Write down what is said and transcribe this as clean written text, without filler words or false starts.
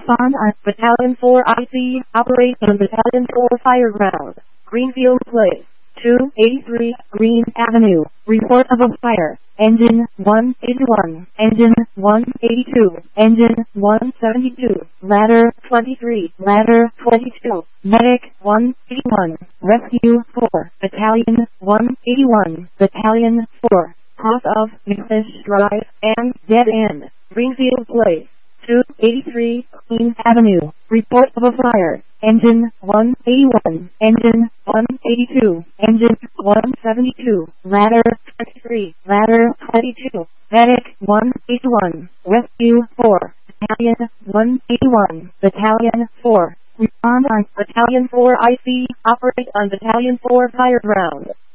Respond on Battalion 4 IC, operate on Battalion 4 fire ground. Greenfield Place, 283 Green Avenue. Report of a fire. Engine 181, Engine 182, Engine 172, Ladder 23, Ladder 22, Medic 181, Rescue 4, Battalion 181, Battalion 4, cross of McFish Drive and Dead End, Greenfield Place, 283 Queen Avenue. Report of a fire. Engine 181, Engine 182, Engine 172, Ladder 23, Ladder 22, Medic 181, Rescue 4, Battalion 181, Battalion 4. Respond on Battalion 4 IC, operate on Battalion 4 fire ground.